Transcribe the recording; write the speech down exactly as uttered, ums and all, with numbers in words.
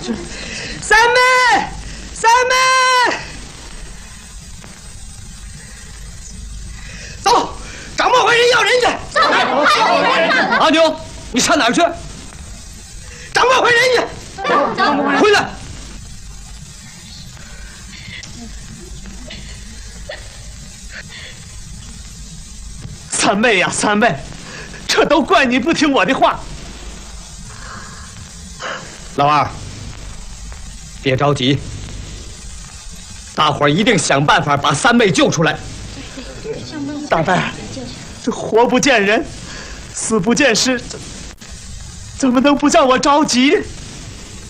三妹，三妹，走，找孟怀仁要人去。 走，快点！ 阿牛，你上哪儿去？ 找孟怀仁去。 走走， 回来！ 三妹呀，三妹，这都怪你不听我的话。 老二，别着急，大伙儿一定想办法把三妹救出来。 大伯，这活不见人，死不见尸，怎怎么能不叫我着急？